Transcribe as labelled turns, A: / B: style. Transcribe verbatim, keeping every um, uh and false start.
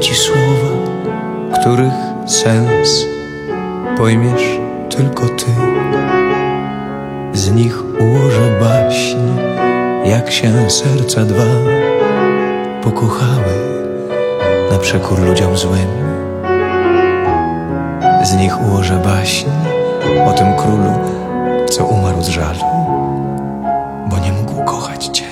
A: ci słowa, których sens pojmiesz tylko ty. Z nich ułożę baśń, jak się serca dwa pokochały na przekór ludziom złym. Z nich ułożę baśń o tym królu, co umarł z żalu, bo nie mógł kochać cię.